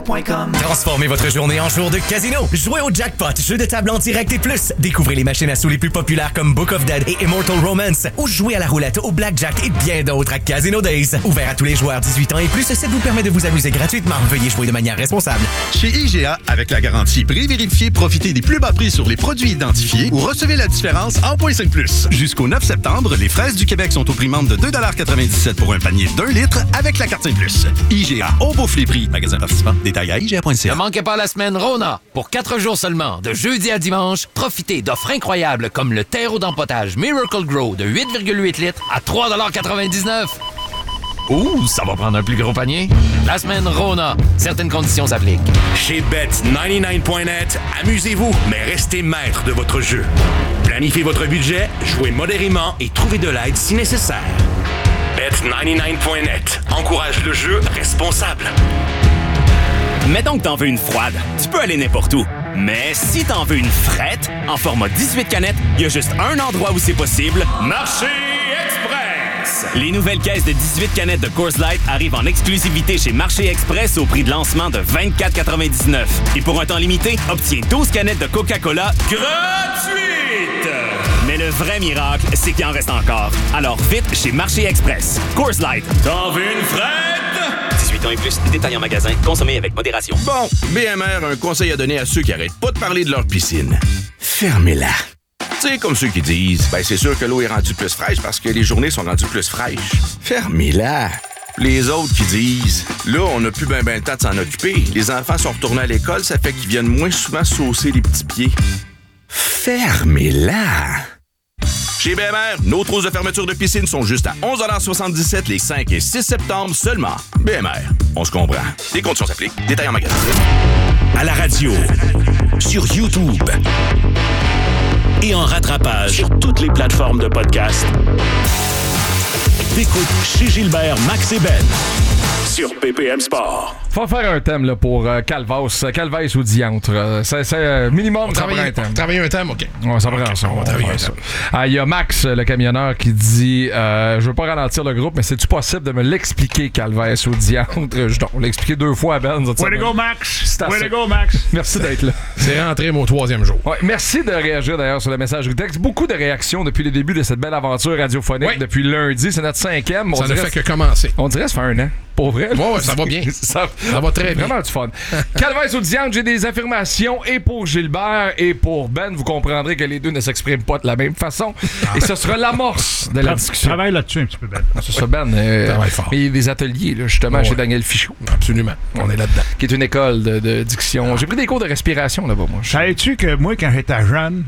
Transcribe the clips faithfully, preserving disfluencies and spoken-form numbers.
Transformez votre journée en jour de casino. Jouez au Jackpot, jeu de table en direct et plus. Découvrez les machines à sous les plus populaires comme Book of Dead et Immortal Romance. Ou jouez à la roulette, au blackjack et bien d'autres à Casino Days. Ouvert à tous les joueurs dix-huit ans et plus, ça vous permet de vous amuser gratuitement. Veuillez jouer de manière responsable. Chez I G A, avec la garantie prix vérifié, profitez des plus bas prix sur les produits identifiés ou recevez la différence en point cinq plus. Jusqu'au neuf septembre, les fraises du Québec sont au prix de deux dollars quatre-vingt-dix-sept pour un panier d'un litre avec la carte cinq plus. I G A, on bouffe les prix. Magasin participant, détails à I G A point C A. Ne manquez pas la semaine Rona. Pour quatre jours seulement, de jeudi à dimanche, profitez d'offres incroyables comme le terreau d'empotage Miracle Grow de huit virgule huit litres à trois dollars quatre-vingt-dix-neuf. Ouh, ça va prendre un plus gros panier. La semaine Rona. Certaines conditions s'appliquent. Chez Bet quatre-vingt-dix-neuf point net, amusez-vous, mais restez maître de votre jeu. Planifiez votre budget, jouez modérément et trouvez de l'aide si nécessaire. Bet quatre-vingt-dix-neuf point net encourage le jeu responsable. Mettons que t'en veux une froide, tu peux aller n'importe où. Mais si t'en veux une frette, en format dix-huit canettes, il y a juste un endroit où c'est possible. Marché Express! Les nouvelles caisses de dix-huit canettes de Coors Light arrivent en exclusivité chez Marché Express au prix de lancement de vingt-quatre quatre-vingt-dix-neuf. Et pour un temps limité, obtiens douze canettes de Coca-Cola gratuites! Mais le vrai miracle, c'est qu'il en reste encore. Alors vite chez Marché Express. Coors Light. T'en veux une frette? dix-huit ans et plus, détails en magasin, consommez avec modération. Bon, B M R a un conseil à donner à ceux qui arrêtent pas de parler de leur piscine. Fermez-la. Tu sais, comme ceux qui disent, ben c'est sûr que l'eau est rendue plus fraîche parce que les journées sont rendues plus fraîches. Fermez-la. Les autres qui disent, là, on n'a plus ben ben le temps de s'en occuper. Les enfants sont retournés à l'école, ça fait qu'ils viennent moins souvent saucer les petits pieds. Fermez-la. Chez B M R, nos trousses de fermeture de piscine sont juste à onze soixante-dix-sept les cinq et six septembre seulement. B M R, on se comprend. Les conditions s'appliquent. Détails en magasin. À la radio, sur YouTube et en rattrapage sur toutes les plateformes de podcast. T'écoutes chez Gilbert, Max et Ben sur P P M Sport. Faut faire un thème là, pour euh, Calvas, Calvas ou Diantre. Euh, c'est, c'est euh, minimum, on ça prend un thème. Travailler un thème, OK. Ouais, ça prend okay, ça. On va travailler un thème. Ah, il y a Max, le camionneur, qui dit euh, je veux pas ralentir le groupe, mais c'est-tu possible de me l'expliquer, Calvas ou Diantre? Je dois l'expliquer deux fois à Ben. Way to go, Max! Way to go, Max! Merci d'être là. C'est rentré mon troisième jour. Ouais, merci de réagir d'ailleurs sur le message texte. Beaucoup de réactions depuis le début de cette belle aventure radiophonique. Ouais. Depuis lundi, c'est notre cinquième. On ça ne fait que commencer. On dirait que ça fait un an. Pour vrai? Ouais, ouais, ça va bien. ça, ça va très bien. Vraiment du fun. Calvas ou Diantre, j'ai des affirmations et pour Gilbert et pour Ben. Vous comprendrez que les deux ne s'expriment pas de la même façon. Ah. Et ce sera l'amorce de la discussion. Travaille là-dessus un petit peu, Ben. C'est ça, Ben. Euh, Travaille fort. Il y a des ateliers, là, justement, oh, chez ouais. Daniel Fichot. Absolument. On est là-dedans. Qui est une école de, de diction. J'ai pris des cours de respiration là-bas, moi. Savais-tu que moi, quand j'étais jeune,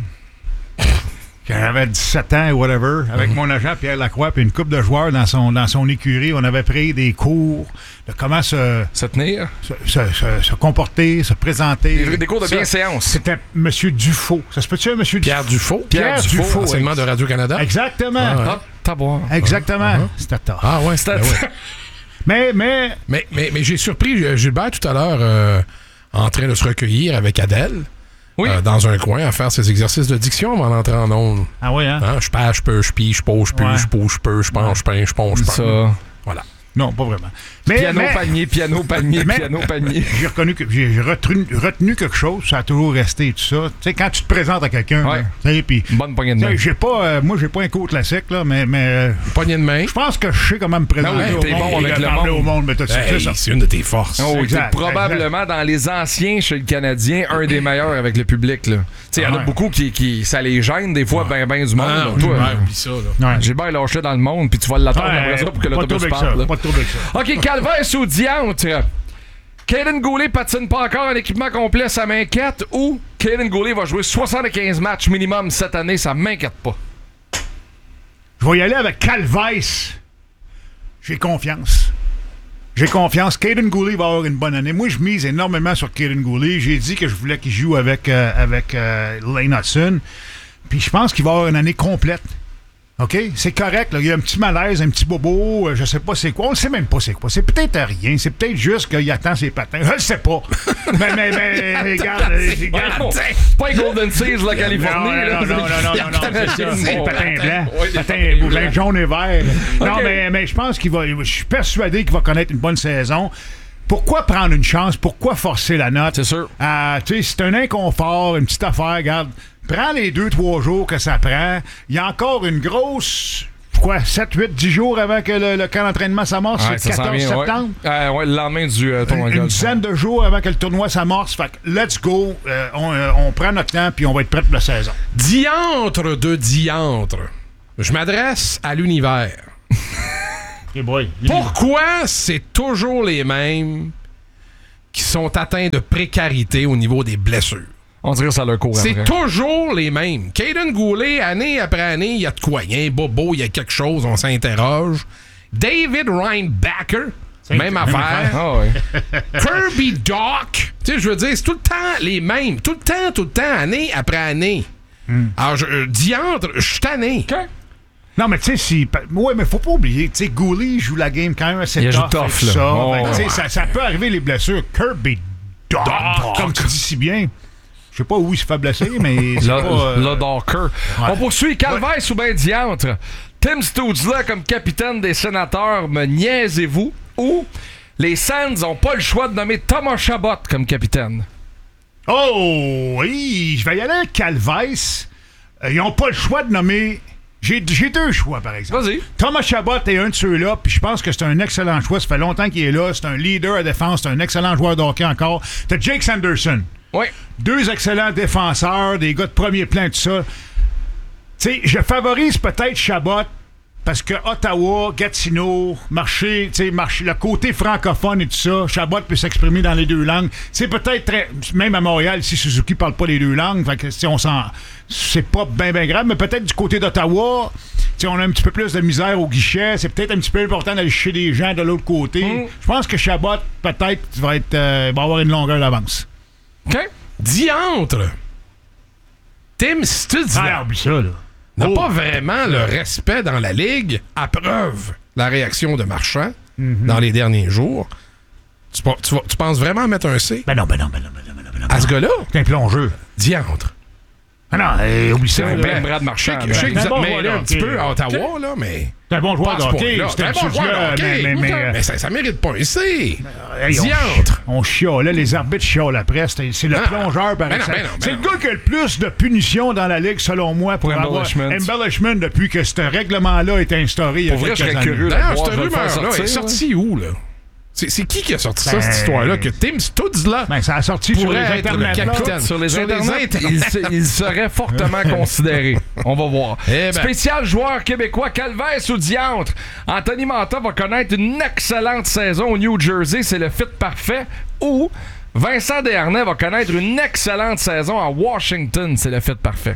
quand j'avais dix-sept ans ou whatever, avec mm-hmm. mon agent Pierre Lacroix puis une couple de joueurs dans son, dans son écurie, on avait pris des cours de comment se... Se tenir? Se, se, se, se comporter, se présenter. Des, des cours de ça, bienséance. C'était M. Dufault. Ça se peut-tu, M. Pierre Dufault? Pierre, Pierre Dufault. Dufault enseignement de Radio-Canada? Exactement. Ah, ouais. Ah, t'aboire. Exactement. Ah, uh-huh. C'était tard. Ah ouais, c'était tard. Ouais. mais, mais... Mais, mais, mais j'ai surpris Gilbert tout à l'heure euh, en train de se recueillir avec Adèle. Oui. Euh, dans un coin à faire ses exercices de diction avant d'entrer en ondes. Ah oui, hein? hein je pêche, je peux, je pille, je pose, je pue, je pousse, je peux, je pense, je peins, je ponce, je ça. Voilà. Non, pas vraiment. Mais, piano, mais, panier, piano, panier, mais, piano, panier. J'ai reconnu que j'ai retenu, retenu quelque chose, ça a toujours resté tout ça. Tu sais, quand tu te présentes à quelqu'un, ouais. là, pis, bonne poignée de main. J'ai pas, euh, moi, j'ai pas un cours classique, là, mais. mais poignée de main. Je pense que je sais comment me présenter. Ben oui, au monde, bon avec le monde. Au monde mais hey, c'est, c'est une de tes forces. Oh, exact, t'es probablement exact. Dans les anciens chez le Canadien, un des meilleurs avec le public. Il y en a beaucoup qui, qui. Ça les gêne des fois, ben, ben du monde. Ah, là, oui, toi, ouais, oublie ça, là. Gilbert lâché dans le monde, puis tu vas l'attendre ouais, après ça pour que l'autobus parte. Pas de trouble avec ça. OK, Calvas ou Diantre? Kaden Goulet patine pas encore en équipement complet, ça m'inquiète, ou Kaden Goulet va jouer soixante-quinze matchs minimum cette année, ça m'inquiète pas. Je vais y aller avec Calvas. J'ai confiance. J'ai confiance. Kaden Goulet va avoir une bonne année. Moi, je mise énormément sur Kaden Goulet. J'ai dit que je voulais qu'il joue avec, euh, avec euh, Lane Hudson. Puis je pense qu'il va avoir une année complète. OK? C'est correct. Là. Il y a un petit malaise, un petit bobo. Euh, je sais pas c'est quoi. On ne sait même pas c'est quoi. C'est peut-être rien. C'est peut-être juste qu'il attend ses patins. Je ne sais pas. mais, mais, mais, regarde. regarde. C'est pas un Golden Seas, la Californie. Non, là. non, non, non, non, non, non, c'est ça. C'est patin blanc. Patin blanc, jaune et vert. Non, mais, mais je pense qu'il va... Je suis persuadé qu'il va connaître une bonne saison. pourquoi prendre une chance? Pourquoi forcer la note? C'est sûr. Euh, tu sais, c'est un inconfort, une petite affaire. Regarde, prends les deux, trois jours que ça prend. Il y a encore une grosse... Quoi, sept, huit, dix jours avant que le, le camp d'entraînement s'amorce, Ouais, c'est le quatorze septembre? Ouais. Euh, ouais, le lendemain du euh, tournoi de Une, golf. une dizaine de jours avant que le tournoi s'amorce. Fait que let's go. Euh, on, euh, on prend notre temps puis on va être prêt pour la saison. Diantre de diantre. Je m'adresse à l'univers. Hey boy. Pourquoi c'est toujours les mêmes qui sont atteints de précarité au niveau des blessures? On dirait que ça leur court C'est après. toujours les mêmes. Caden Goulet, année après année, il y a de quoi. Il y a un bobo, il y a quelque chose, on s'interroge. David Reinbacker, même, même affaire. Ah ouais. Kirby Doc. Tu sais, je veux dire, c'est tout le temps les mêmes. Tout le temps, tout le temps, année après année. Mm. Alors, je, euh, diantre, je suis tanné. OK. Non, mais tu sais, si. Ouais, mais faut pas oublier. Tu sais, Goulet joue la game quand même assez Il tough. joue tough, avec là. ça. Oh, Fait que, tu sais, ouais. ça, ça peut arriver les blessures. Kirby Doc, Doc. comme tu dis si bien. Je sais pas où il se fait blesser, mais c'est Le, pas... euh, le Docker. ouais. On poursuit. Calvaire ou ben diantre. Tim Stoodzla comme capitaine des sénateurs, me niaisez-vous? Ou les Sands ont pas le choix de nommer Thomas Chabot comme capitaine? Oh, oui, je vais y aller avec Calvais. Euh, ils n'ont pas le choix de nommer... J'ai, j'ai deux choix, par exemple. Vas-y. Thomas Chabot est un de ceux-là, puis je pense que c'est un excellent choix. Ça fait longtemps qu'il est là. C'est un leader à défense. C'est un excellent joueur de hockey encore. T'as Jake Sanderson. Oui. Deux excellents défenseurs, des gars de premier plan, tout ça. Tu sais, je favorise peut-être Chabot parce que Ottawa, Gatineau, marché, tu sais, marché, le côté francophone et tout ça, Chabot peut s'exprimer dans les deux langues. C'est peut-être très. Même à Montréal, si Suzuki parle pas les deux langues, fait que si on s'en. C'est pas bien, bien grave, mais peut-être du côté d'Ottawa, tu sais, on a un petit peu plus de misère au guichet. C'est peut-être un petit peu important d'aller chercher des gens de l'autre côté. Mm. Je pense que Chabot, peut-être, va, être, euh, va avoir une longueur d'avance. OK. Diantre. Tim Stoodzla. Ah, oublie ça, là. n'a Oh. pas vraiment le respect dans la Ligue, à preuve la réaction de Marchand Mm-hmm. dans les derniers jours. Tu, pe- tu, vas- tu penses vraiment mettre un C Ben non, ben non, ben non, ben non, ben non, ben non. à ce gars-là? C'est un plongeur. Diantre. Ah non, euh, oublie ça. C'est un là. plein bras de Je marchand. sais que- je sais que ben, vous bon, êtes mêlé voilà, un petit ok. peu à Ottawa, là, mais... C'est un bon joueur de Pas à ce hockey. point-là. C'est C'est un un bon joueur de mais, hockey. mais, mais, euh, Mais ça, ça mérite pas un C. hey, on, Diantre. on chialait, les arbitres chialent après. C'est, c'est le Ah. plongeur par Ben non, excellence. ben non, ben C'est le non. gars qui a le plus de punitions dans la Ligue, selon moi, pour, Pour avoir embellishment. embellishment depuis que ce règlement-là a été instauré il y a Pour vrai, quelques je serais années. curieux. D'ailleurs, voir, cette je vais le faire rumeur-là sortir, est sortie où, là? C'est, c'est qui qui a sorti ça, Ben, cette histoire-là? Que Tim Stoodzla Ben, ça a sorti sur les pourrait être le internets. là. capitaine. Sur les Sur les internets, internets. il, se- il serait fortement considéré. On va voir. Eh ben. Spécial joueur québécois, Calvaire ou Diantre. Anthony Manta va connaître une excellente saison au New Jersey. C'est le fit parfait. Ou Vincent Desharnais va connaître une excellente saison à Washington. C'est le fit parfait.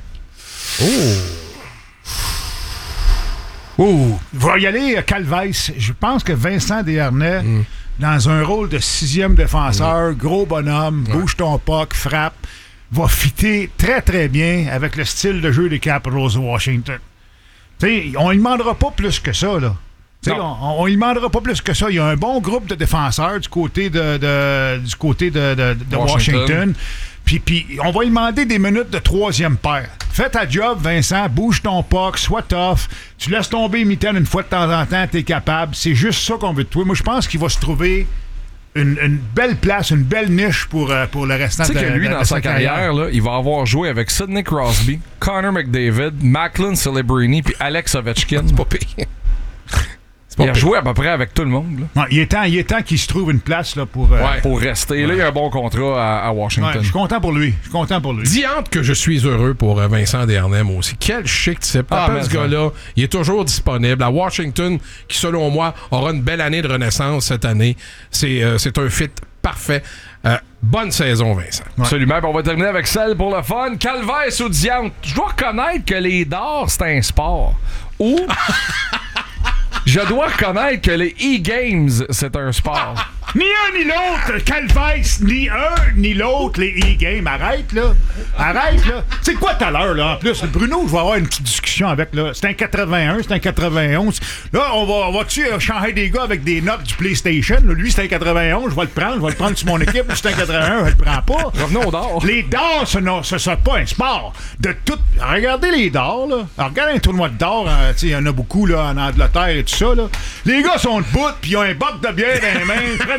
Oh, va y aller euh, Calvais. Je pense que Vincent Desharnais, Mm. dans un rôle de sixième défenseur, gros bonhomme, bouge ton puck, frappe, va fitter très très bien avec le style de jeu des Capitals de Washington. T'sais, on ne demandera pas plus que ça, là. T'sais, on ne demandera pas plus que ça. Il y a un bon groupe de défenseurs du côté de, de- du côté de, de- de Washington. Washington. Puis, puis on va lui demander des minutes de troisième paire. Fais ta job, Vincent. Bouge ton puck, sois tough. Tu laisses tomber Mitaine une fois de temps en temps, t'es capable. C'est juste ça qu'on veut de toi. Moi, je pense qu'il va se trouver une, une belle place, une belle niche pour, euh, pour le restant Tu de, sais que lui, de- dans de sa carrière, là, il va avoir joué avec Sidney Crosby, Connor McDavid, Macklin Celebrini puis Alex Ovechkin. C'est pas pire. Il a joué à peu près avec tout le monde. Là. Ouais, il est temps, il est temps qu'il se trouve une place là, pour. euh, Ouais. Pour rester. Là, il y a un bon contrat à, à ouais, Washington. je suis content pour lui. Je suis content pour lui. Diante que je suis heureux pour euh, Vincent Desharnais, moi aussi. Quel chic type. Ah, Appelle mais ce ça. gars-là. Il est toujours disponible. À Washington, qui, selon moi, aura une belle année de renaissance cette année. C'est, euh, c'est un fit parfait. Euh, bonne saison, Vincent. Absolument. Puis on va terminer avec celle pour le fun. Calvaire ou Diantre. Je dois reconnaître que les dards, c'est un sport. Ou... Je dois reconnaître que les e-games, c'est un sport. Ni un ni l'autre, Calvais, ni un ni l'autre, les e-games. Arrête, là. Arrête, là. C'est quoi tout à l'heure, là, en plus? Bruno, je vais avoir une petite discussion avec, là. C'est un quatre-vingt-un, c'est un quatre-vingt-onze. Là, on va, on va-tu euh, changer des gars avec des notes du PlayStation? Là, lui, c'est un quatre-vingt-onze, je vais le prendre, je vais le prendre sur mon équipe. Lui, c'est un quatre-vingt-un, je le prends pas. Revenons aux dards. Les dards, ce n'est ce, ce, pas un sport. De tout. Regardez les dards, là. Alors, regardez un tournoi de dards, hein, tu sais, il y en a beaucoup, là, en Angleterre et tout ça, là. Les gars sont debout, puis ils ont un boc de bière dans les mains, ils prennent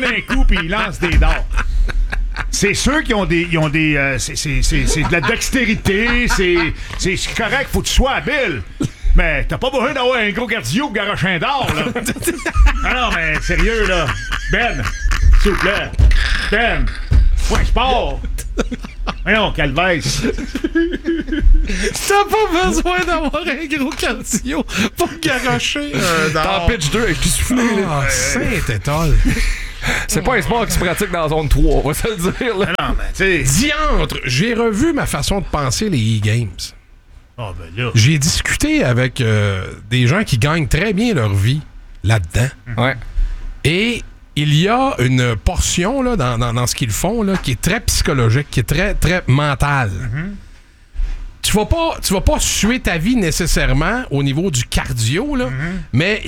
d'un coup puis ils lancent des dards. C'est ceux qui ont des. Ils ont des euh, c'est, c'est, c'est, c'est de la dextérité, c'est, c'est correct, faut que tu sois habile. Mais t'as pas besoin d'avoir un gros cardio pour garocher un dard, là. Ah non, mais sérieux, là. Ben, s'il vous plaît. Ben, point sport. Voyons, Calvès. T'as pas besoin d'avoir un gros cardio pour garocher un dard. T'en pitch deux avec du soufflé, là. Ah, Saint-Étoile. C'est pas un sport qui se pratique dans la zone trois, on va se le dire, là. Non, mais tu sais. Diantre, j'ai revu ma façon de penser les e-games. Ah, ben là. J'ai discuté avec euh, des gens qui gagnent très bien leur vie là-dedans. Ouais. Et il y a une portion là, dans, dans, dans ce qu'ils font là, qui est très psychologique, qui est très, très mentale. Mm-hmm. Tu vas pas, tu vas pas suer ta vie nécessairement au niveau du cardio, là, mm-hmm. mais...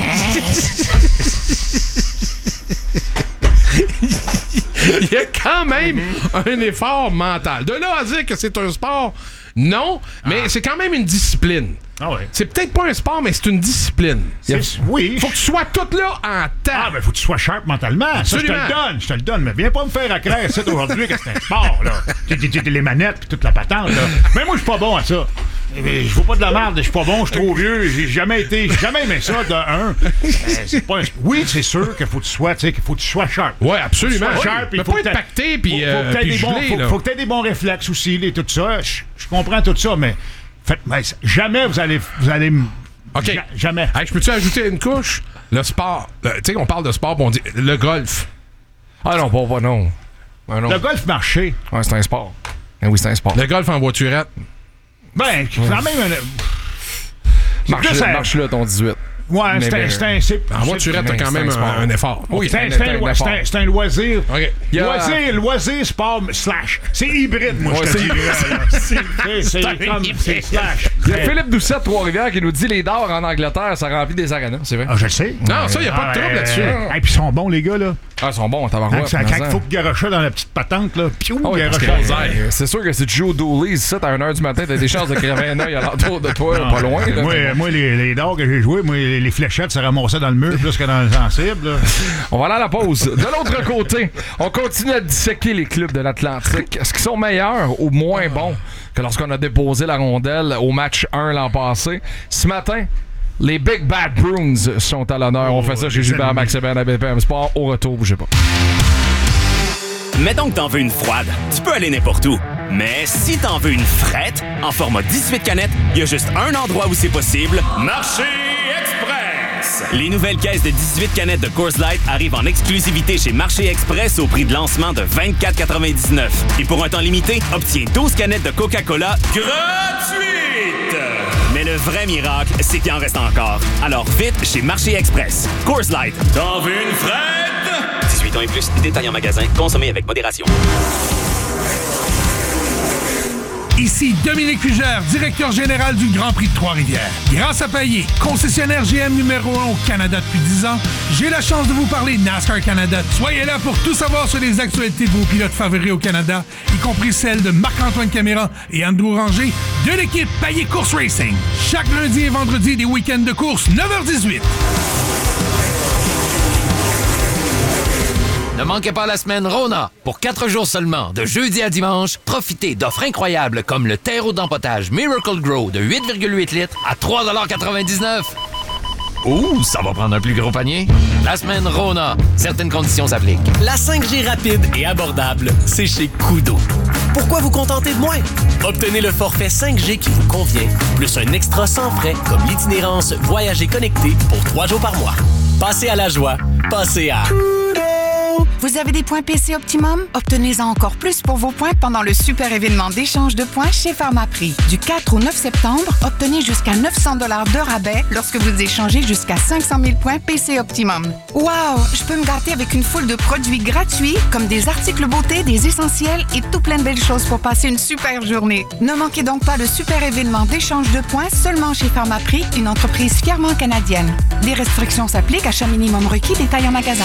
il y a quand même mm-hmm. un effort mental. De là à dire que c'est un sport, non, mais ah. c'est quand même une discipline. Ah ouais. C'est peut-être pas un sport, mais c'est une discipline. C'est, oui. Faut que tu sois tout là en temps. Ah, ben faut que tu sois sharp mentalement. Absolument. Ça, je te le donne, je te le donne. Mais viens pas me faire à clair ça aujourd'hui que c'est un sport, là. Les manettes pis toute la patente, là. Mais moi, je suis pas bon à ça. Je vaux pas de la merde, je suis pas bon, je suis trop vieux, j'ai jamais été, j'ai jamais aimé ça de un. Euh, c'est pas un... Oui, c'est sûr qu'il faut que tu sois, tu sais, qu'il faut que tu sois sharp. Ouais, absolument. Faut que tu sois sharp, mais faut pas que être pacté puis faut, faut, gelé, bons, faut, là. faut que tu aies des bons réflexes aussi, et tout ça. Je, je comprends tout ça, mais, faites, mais jamais vous allez, vous allez, OK. Ja, jamais. Hey, je peux-tu ajouter une couche? Le sport. Tu sais, on parle de sport, on dit le golf. Ah non, pas, pas non. Ah, non. Le golf marché. Ouais, c'est un sport. Eh oui, c'est un sport. Le golf en voiturette. Ben, c'est quand même un... Marche, un... marche là, ton dix-huit. Ouais, c'est un, c'est un... C'est, en voiturette, t'as quand même un, un, un effort. Oui, c'est un, c'est un, c'est un, c'est un loisir. Okay. Loisir, a... loisir, sport, slash. C'est hybride, moi, ouais, je te dis. C'est, c'est, c'est comme... C'est slash. Il y a Philippe Doucet de Trois-Rivières qui nous dit les dards en Angleterre, ça remplit des arénas, c'est vrai? Ah, je le sais. Non, ça, il n'y a pas de trouble là-dessus. Et puis ils sont bons, les gars, là. Ah, ils sont bons, tabarouette. Quand il faut que garocher dans la petite patente, là, piou, oh, garocher. C'est sûr que si tu joues au Dooley, ici, à une heure du matin, t'as des chances de crever un œil alentour de toi, non, pas loin. Là, moi, moi les, les dards que j'ai joués, moi, les fléchettes, ça ramassait dans le mur plus que dans le sensible. Là. On va aller à la pause. De l'autre côté, on continue à disséquer les clubs de l'Atlantique. Est-ce qu'ils sont meilleurs ou moins bons que lorsqu'on a déposé la rondelle au match un l'an passé? Ce matin, les Big Bad Bruins sont à l'honneur. Oh, on fait ça chez Gilbert Maxébert à B P M Sport. Au retour, bougez pas. Mettons que t'en veux une froide. Tu peux aller n'importe où. Mais si t'en veux une frette, en format dix-huit canettes, il y a juste un endroit où c'est possible. Marché Express! Les nouvelles caisses de dix-huit canettes de Coors Light arrivent en exclusivité chez Marché Express au prix de lancement de vingt-quatre quatre-vingt-dix-neuf. Et pour un temps limité, obtiens douze canettes de Coca-Cola gratuites! Mais le vrai miracle, c'est qu'il en reste encore. Alors vite chez Marché Express. Coors Light. T'en veux une frette? dix-huit ans et plus, détail en magasin. Consommez avec modération. Ici Dominique Fugère, directeur général du Grand Prix de Trois-Rivières. Grâce à Payet, concessionnaire G M numéro un au Canada depuis dix ans, j'ai la chance de vous parler NASCAR Canada. Soyez là pour tout savoir sur les actualités de vos pilotes favoris au Canada, y compris celles de Marc-Antoine Caméra et Andrew Ranger de l'équipe Payet Course Racing. Chaque lundi et vendredi des week-ends de course, neuf heures dix-huit. Ne manquez pas la semaine Rona. Pour quatre jours seulement, de jeudi à dimanche, profitez d'offres incroyables comme le terreau d'empotage Miracle Grow de huit virgule huit litres à trois quatre-vingt-dix-neuf. Ouh, ça va prendre un plus gros panier. La semaine Rona. Certaines conditions s'appliquent. La cinq G rapide et abordable, c'est chez Kudo. Pourquoi vous contenter de moins? Obtenez le forfait cinq G qui vous convient, plus un extra sans frais comme l'itinérance Voyager connecté pour trois jours par mois. Passez à la joie. Passez à... Vous avez des points P C Optimum? Obtenez-en encore plus pour vos points pendant le super événement d'échange de points chez Pharmaprix. Du quatre au neuf septembre, obtenez jusqu'à neuf cents dollars de rabais lorsque vous échangez jusqu'à cinq cent mille points P C Optimum. Wow! Je peux me gâter avec une foule de produits gratuits comme des articles beauté, des essentiels et tout plein de belles choses pour passer une super journée. Ne manquez donc pas le super événement d'échange de points seulement chez Pharmaprix, une entreprise fièrement canadienne. Des restrictions s'appliquent, achat minimum requis, détail en magasin.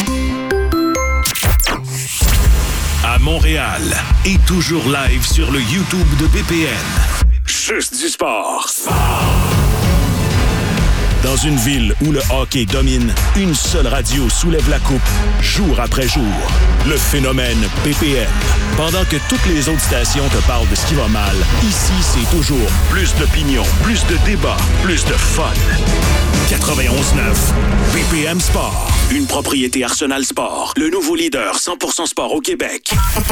À Montréal et toujours live sur le YouTube de B P N. Juste du sport. Sport. Dans une ville où le hockey domine, une seule radio soulève la coupe, jour après jour. Le phénomène B P M. Pendant que toutes les autres stations te parlent de ce qui va mal, ici, c'est toujours plus d'opinion, plus de débats, plus de fun. quatre-vingt-onze neuf B P M Sport. Une propriété Arsenal Sport. Le nouveau leader cent pour cent sport au Québec.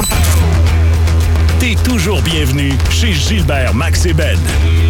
T'es toujours bienvenu chez Gilbert, Max et Ben.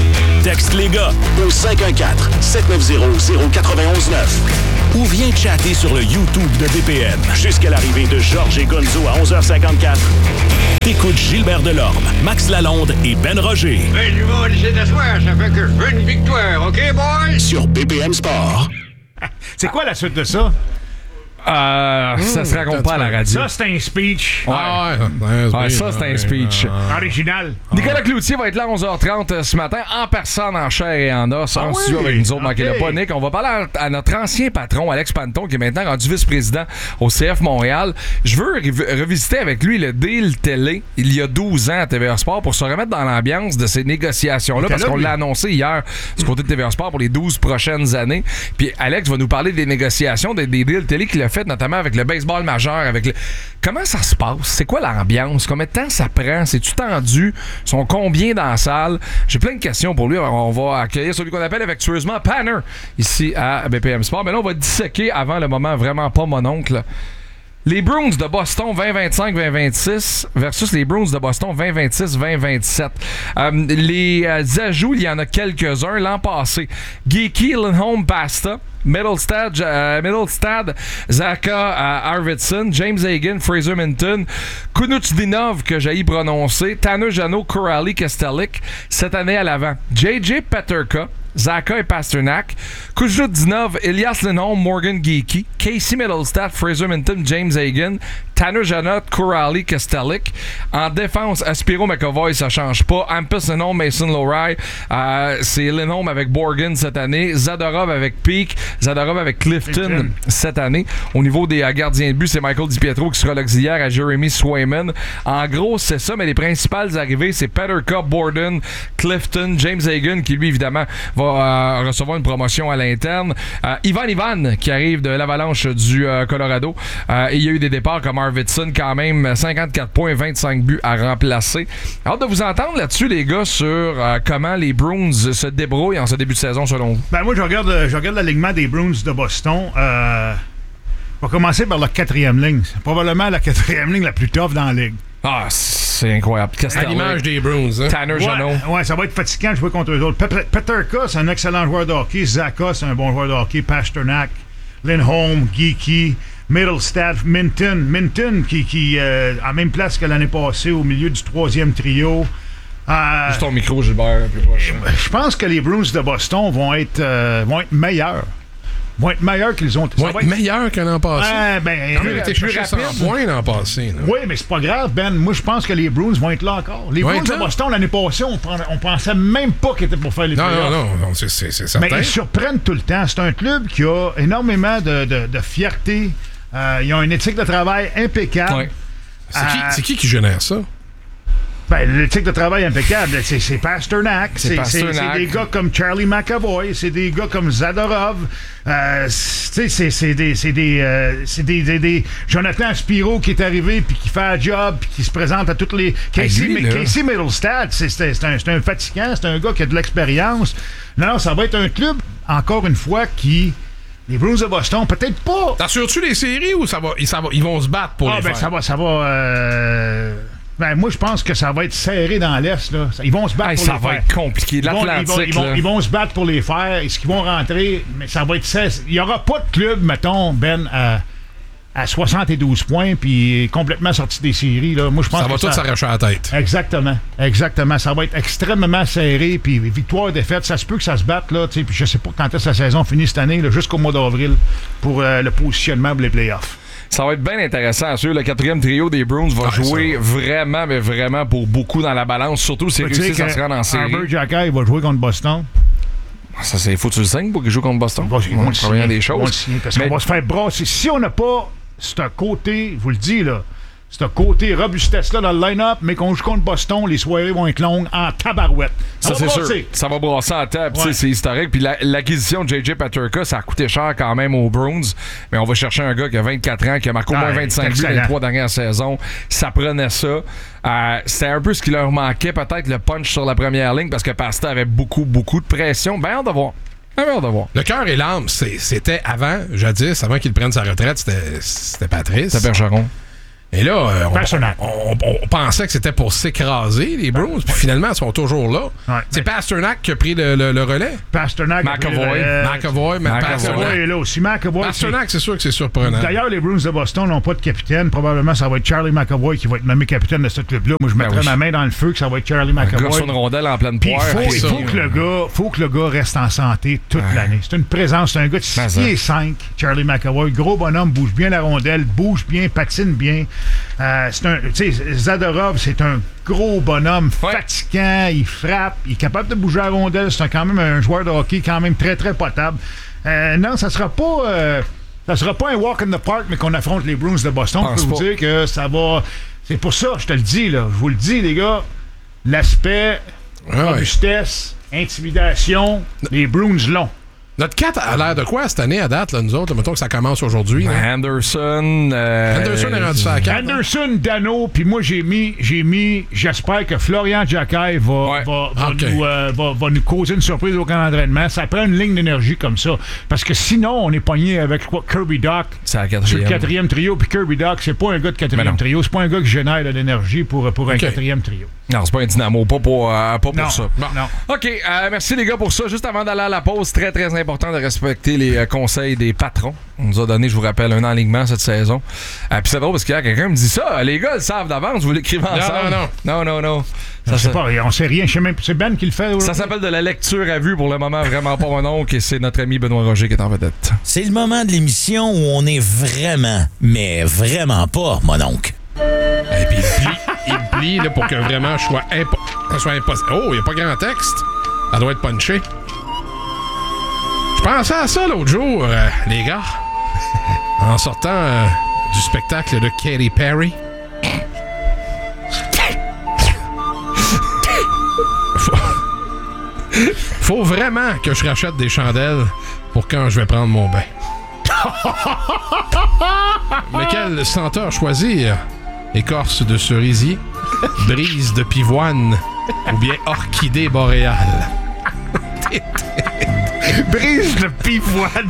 Texte les gars au cinq un quatre, sept neuf zéro, zéro neuf un neuf ou viens chatter sur le YouTube de B P M jusqu'à l'arrivée de Georges et Gonzo à onze heures cinquante-quatre. T'écoutes Gilbert Delorme, Max Lalonde et Ben Roger. Ben, du monde, c'est d'asseoir, ça fait que je veux une victoire, OK, boy? Sur B P M Sport. C'est quoi la suite de ça? Euh, mmh, ça se raconte pas à la radio. Ça, c'est un speech. Ouais, ouais, ouais ça, c'est un speech. Original. Nicolas Cloutier va être là à onze heures trente ce matin, en personne, en chair et en os, ah en oui? studio avec nous autres. Okay. Manquez-le pas, Nick. On va parler à, à notre ancien patron, Alex Panton, qui est maintenant rendu vice-président au C F Montréal. Je veux rev- revisiter avec lui le deal télé, il y a douze ans à T V R Sport, pour se remettre dans l'ambiance de ces négociations-là, parce là, qu'on lui. l'a annoncé hier du côté de T V R Sport pour les douze prochaines années. Puis Alex va nous parler des négociations, des, des deals télé qu'il a fait, notamment avec le baseball majeur, avec le... Comment ça se passe? C'est quoi l'ambiance? Combien de temps ça prend? C'est-tu tendu? Ils sont combien dans la salle? J'ai plein de questions pour lui. On va accueillir celui qu'on appelle affectueusement Panner ici à B P M Sport. Mais là, on va disséquer avant le moment vraiment pas mon oncle. Les Bruins de Boston vingt vingt-cinq vingt vingt-six versus les Bruins de Boston vingt vingt-six vingt vingt-sept. Euh, les euh, ajouts, il y en a quelques-uns. L'an passé, Geeky, Lindholm, Pasta, Middlestad, euh, Middlestad, Zaka euh, Arvidsson, James Hagan, Fraser Minton, Kunutsdinov, que j'ai prononcé, Tanner Janot, Corrali, Kestelik, cette année à l'avant. J J Peterka, Zaka et Pasternak, Kuznetsov, Elias Lindholm, Morgan Geeky, Casey Middlestad, Fraser Minton, James Hagan, Tanner Janot, Corrali, Kestelik. En défense, Aspiro McAvoy, ça change pas. Hampus Lindholm, Mason Lohrei, euh, c'est Lindholm avec Borgen cette année, Zadorov avec Peak, Zadorov avec Clifton Clifton. cette année. Au niveau des euh, gardiens de but, c'est Michael DiPietro qui sera l'auxiliaire à Jeremy Swayman. En gros, c'est ça, mais les principales arrivées, c'est Peterka, Borden, Clifton, James Hagan, qui lui, évidemment, va euh, recevoir une promotion à l'interne. Euh, Ivan Ivan, qui arrive de l'Avalanche du euh, Colorado. Euh, et il y a eu des départs comme Arvidsson, quand même, cinquante-quatre points, vingt-cinq buts à remplacer. Hâte de vous entendre là-dessus, les gars, sur euh, comment les Bruins se débrouillent en ce début de saison, selon vous. Ben moi, je regarde, je regarde l'alignement des Bruins de Boston. Euh, on va commencer par la quatrième ligne. C'est probablement la quatrième ligne la plus tough dans la ligue. Ah, c'est incroyable. À l'image des Bruins, hein? Tanner Janot. Ouais, ouais, ça va être fatigant de jouer contre eux autres. Pe- Peterka, c'est un excellent joueur de hockey. Zaka, c'est un bon joueur de hockey. Pasternak, Lindholm, Geeky, Middlestad, Minton. Minton, qui, qui euh, a la même place que l'année passée au milieu du troisième trio. Euh, Juste ton micro, Gilbert, plus proche. Je pense que les Bruins de Boston vont être, euh, vont être meilleurs. Vont être meilleurs qu'ils ont. Vont être, être meilleurs que l'an passé. Euh, ben, Ils ont été chercher cent points l'an passé. Là. Oui, mais c'est pas grave, Ben. Moi, je pense que les Bruins vont être là encore. Les Bruins de Boston, l'année passée, on, prend, on pensait même pas qu'ils étaient pour faire les non, playoffs. Non, non, non, c'est, c'est, c'est certain. Mais ils surprennent tout le temps. C'est un club qui a énormément de, de, de fierté. Euh, ils ont une éthique de travail impeccable. Ouais. C'est, euh, qui, c'est qui qui génère ça? Ben, l'éthique de travail impeccable, c'est, c'est Pasternak. C'est, c'est, Pasternak. C'est, c'est des gars comme Charlie McAvoy. C'est des gars comme Zadorov. Euh, c'est, c'est, c'est des, c'est des, euh, c'est des, des, des Jonathan Spiro qui est arrivé puis qui fait un job puis qui se présente à toutes les... Casey, lui, Casey Middlestad, c'est, c'est, c'est, un, c'est un fatigant, c'est un gars qui a de l'expérience. Non, ça va être un club, encore une fois, qui... Les Bruins de Boston, peut-être pas... T'assures-tu les séries ou ça va, ça va, ils vont se battre pour ah, les ben, faire? ça va, ça va... Euh... Ben, moi, je pense que ça va être serré dans l'Est. Là. Ils vont se battre hey, pour ça les va faire. être compliqué. L'Atlantique, ils vont, ils, vont, ils, vont, ils vont se battre pour les faire. Est-ce qu'ils vont rentrer? Mais ça va être... Il n'y aura pas de club, mettons, Ben, à, à soixante-douze points puis complètement sorti des séries. Là. Moi, je pense ça va que tout ça... s'arracher à la tête. Exactement. Exactement. Ça va être extrêmement serré. Puis victoire-défaite, ça se peut que ça se batte. Là, puis je sais pas quand est-ce que la saison finit cette année, là, jusqu'au mois d'avril, pour euh, le positionnement pour les playoffs. Ça va être bien intéressant. Sûr, le quatrième trio des Bruins va ah, jouer vraiment, mais vraiment pour beaucoup dans la balance. Surtout si réussissent à se rendre en série. Herbert Jacquet va jouer contre Boston. Ça, c'est faut que tu le signes pour qu'il joue contre Boston. Bon, ils vont le signer, des choses. Signer, parce mais... qu'on va se faire brasser. Si on n'a pas ce côté, je vous le dis, là, ce côté robustesse-là dans le line-up, mais qu'on joue contre Boston, les soirées vont être longues en tabarouette. Ça, ça c'est sûr. Ça va brasser en table. Ouais. C'est historique. Puis la, l'acquisition de J J Peterka, ça a coûté cher quand même aux Bruins. Mais on va chercher un gars qui a vingt-quatre ans, qui a marqué au moins ah, vingt-cinq buts dans les trois dernières saisons. Ça prenait ça. Euh, c'était un peu ce qui leur manquait, peut-être le punch sur la première ligne, parce que Pasta avait beaucoup, beaucoup de pression. Ben, hâte de voir. Ben, hâte de voir. Le cœur et l'âme, c'est, c'était avant, jadis, avant qu'il prenne sa retraite, c'était, c'était Patrice. C'était Bergeron. Et là, euh, on, on, on, on pensait que c'était pour s'écraser, les Bruins, puis finalement, ils sont toujours là. Ouais, c'est mais... Pasternak qui a pris le, le, le relais. Pasternak. McAvoy. Le... McAvoy, mais McAvoy est là aussi. McAvoy, Pasternak, c'est sûr que c'est surprenant. D'ailleurs, les Bruins de Boston n'ont pas de capitaine. Probablement, ça va être Charlie McAvoy qui va être nommé capitaine de ce club-là. Moi, je mettrais ben oui. ma main dans le feu que ça va être Charlie McAvoy. Un gars sur une rondelle en pleine poire. Il faut, faut, que le gars, faut que le gars reste en santé toute ouais. l'année. C'est une présence. C'est un gars de six pieds cinq, Charlie McAvoy. Gros bonhomme, bouge bien la rondelle, bouge bien, patine bien. Euh, c'est un, tu sais, Zadorov, c'est un gros bonhomme ouais. fatigant, il frappe, il est capable de bouger la rondelle, c'est un, quand même un joueur de hockey quand même très très potable. Euh, non, ça sera pas euh, ça sera pas un walk in the park, mais qu'on affronte les Bruins de Boston. Je peux vous dire que ça va. C'est pour ça, je te le dis, là, je vous le dis, les gars, l'aspect ouais, robustesse, ouais. intimidation, les Bruins l'ont. Notre quatre a l'air de quoi cette année à date, là, nous autres? Mettons que ça commence aujourd'hui. Ben, Anderson. Euh, Anderson est rendu ça à quatre. Anderson, Dano, puis moi j'ai mis, j'ai mis, j'espère que Florian Jacquet va, ouais. va, va, okay. nous, euh, va, va nous causer une surprise au camp d'entraînement. Ça prend une ligne d'énergie comme ça. Parce que sinon, on est pogné avec quoi, Kirby Dach sur le quatrième trio. Puis Kirby Dach, c'est pas un gars de quatrième trio. C'est pas un gars qui génère de l'énergie pour, pour okay. un quatrième trio. Non, c'est pas un dynamo, pas pour, euh, pas pour non, ça. Bon. Non. OK, euh, merci les gars pour ça. Juste avant d'aller à la pause, très très important de respecter les euh, conseils des patrons. On nous a donné, je vous rappelle, un alignement cette saison. Euh, Puis c'est drôle parce qu'il y a quelqu'un qui me dit ça. Les gars, ils savent d'avance, vous l'écrivez ensemble. Non, non, non. Non, non, non. Ça, ça, pas, on sait rien. Je sais même, c'est Ben qui le fait. Ça s'appelle de la lecture à vue pour le moment, vraiment pas mon oncle. Et c'est notre ami Benoît Roger qui est en vedette. C'est le moment de l'émission où on est vraiment, mais vraiment pas mon oncle. Et puis il plie, il plie là, pour que vraiment je sois, impo- soit impossible. Oh, il n'y a pas grand texte. Ça doit être punché. Je pensais à ça l'autre jour, euh, les gars. En sortant euh, du spectacle de Katy Perry. Faut... Faut vraiment que je rachète des chandelles pour quand je vais prendre mon bain. Mais quelle senteur choisir? Écorce de cerisier, brise de pivoine ou bien orchidée boréale? Brise de pivoine!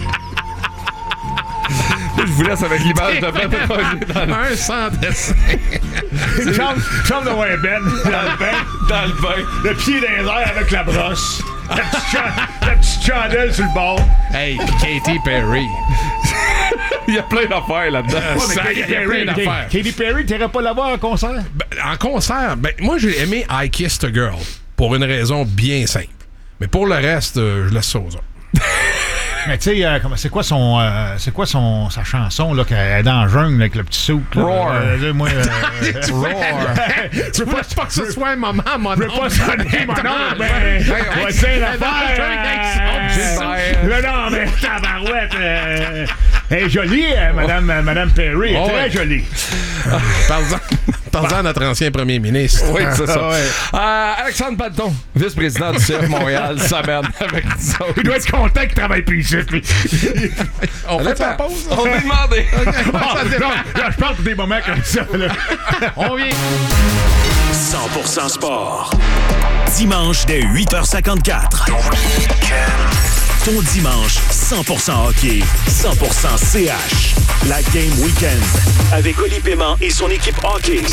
Je vous laisse avec l'image de Ben Roger dans le... Un sans dessin. Chambre, chambre de ouais, Ben dans le bain. Dans le bain. Le pied dans les airs avec la brosse. La petite, cha- la petite chandelle sur le bord. Hey, Katy Perry. Il y a plein d'affaires là-dedans. Euh, ça, il y a, y a plein d'affaires. Katy Perry, t'irais pas la voir en concert? Ben, en concert? Ben, moi, j'ai aimé I Kissed a Girl pour une raison bien simple. Mais pour le reste, euh, je laisse ça aux autres. Mais tu sais, euh, c'est quoi son, euh, c'est quoi son, sa chanson là qu'elle est dans la jungle avec le petit souk? Roar. Euh, moi, euh, Roar. Tu veux pas, pas que ce soit un moment, mon Je veux pas sonner mon nom, mais on va essayer d'affaire. Non, mais tabarouette. Euh, elle est jolie, euh, Madame, euh, Madame Perry. Oh, très ouais. jolie. Parle-en. Parle-en à notre ancien premier ministre. Oui, c'est ça. Ouais. Euh, Alexandre Palton, vice-président du C F Montréal, s'amène avec nous. Il doit être content qu'il travaille plus ici. On fait la pause. On va demander. Okay. Oh, non, là, je parle pour des moments comme ça. Là. On vient. cent pour cent sport. Dimanche dès huit heures cinquante-quatre. Ton dimanche, cent pour cent hockey, cent pour cent C H. La Game Weekend. Avec Oli Paiement et son équipe hockey.